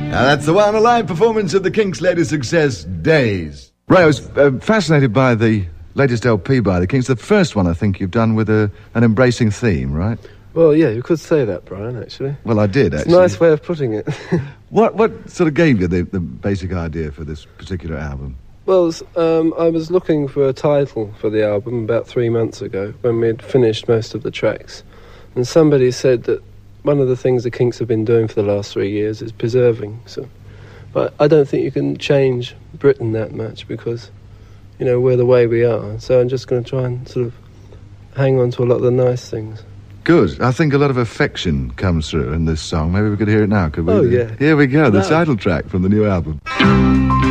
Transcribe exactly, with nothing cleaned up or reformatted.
Now that's the one, a live performance of the Kinks' latest success, Days. Ray, I was uh, fascinated by the latest L P by the Kinks, the first one I think you've done with a, an embracing theme, right? Well, yeah, you could say that, Brian, actually. Well, I did, actually. It's a nice way of putting it. what what sort of gave you the, the basic idea for this particular album? Well, um, I was looking for a title for the album about three months ago when we'd finished most of the tracks. And somebody said that one of the things the Kinks have been doing for the last three years is preserving. So, but I don't think you can change Britain that much because, you know, we're the way we are. So I'm just going to try and sort of hang on to a lot of the nice things. Good. I think a lot of affection comes through in this song. Maybe we could hear it now, could we? Oh, yeah. Here we go, the No. title track from the new album.